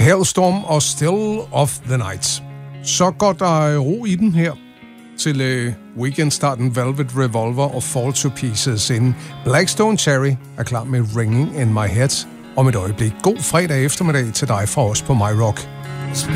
Hailstorm og Still of the Night. Så går der ro i den her til weekendstarten. Velvet Revolver og Fall to Pieces, inden Blackstone Cherry er klar med Ringing in My Head om et øjeblik. God fredag eftermiddag til dig fra os på My Rock.